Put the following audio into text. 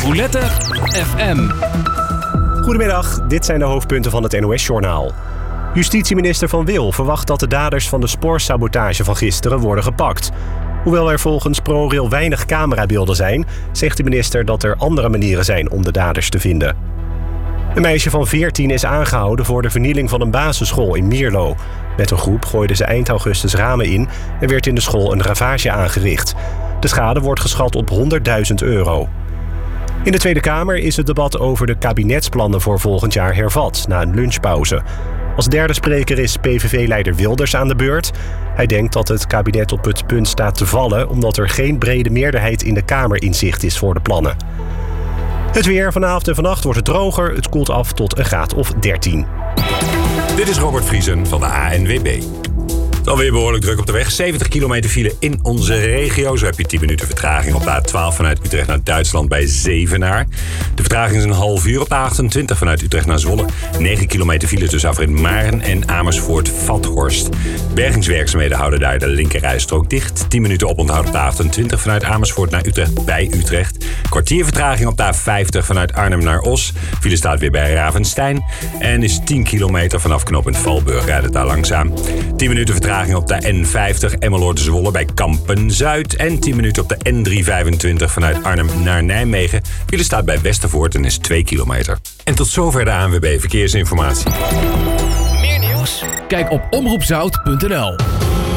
Roulette FM. Goedemiddag, dit zijn de hoofdpunten van het NOS-journaal. Justitieminister Van Wil verwacht dat de daders van de spoorsabotage van gisteren worden gepakt. Hoewel er volgens ProRail weinig camerabeelden zijn, zegt de minister dat er andere manieren zijn om de daders te vinden. Een meisje van 14 is aangehouden voor de vernieling van een basisschool in Mierlo. Met een groep gooiden ze eind augustus ramen in en werd in de school een ravage aangericht. De schade wordt geschat op €100.000. In de Tweede Kamer is het debat over de kabinetsplannen voor volgend jaar hervat, na een lunchpauze. Als derde spreker is PVV-leider Wilders aan de beurt. Hij denkt dat het kabinet op het punt staat te vallen, omdat er geen brede meerderheid in de Kamer in zicht is voor de plannen. Het weer vanavond en vannacht wordt het droger. Het koelt af tot een graad of 13. Dit is Robert Vriesen van de ANWB. Alweer behoorlijk druk op de weg. 70 kilometer file in onze regio. Zo heb je 10 minuten vertraging op de A12 vanuit Utrecht naar Duitsland bij Zevenaar. De vertraging is een half uur op de A28 vanuit Utrecht naar Zwolle. 9 kilometer file tussen Afrit Maren en Amersfoort-Vathorst. Bergingswerkzaamheden houden daar de linkerrijstrook dicht. 10 minuten oponthoud op de A28 vanuit Amersfoort naar Utrecht bij Utrecht. Kwartier vertraging op de A50 vanuit Arnhem naar Os. File staat weer bij Ravenstein. En is 10 kilometer vanaf knooppunt Valburg rijdt het daar langzaam. 10 minuten vertraging op de N50 Emmeloord-Zwolle bij Kampen-Zuid. En 10 minuten op de N325 vanuit Arnhem naar Nijmegen. File staat bij Westervoort en is 2 kilometer. En tot zover de ANWB Verkeersinformatie. Meer nieuws? Kijk op omroepzout.nl.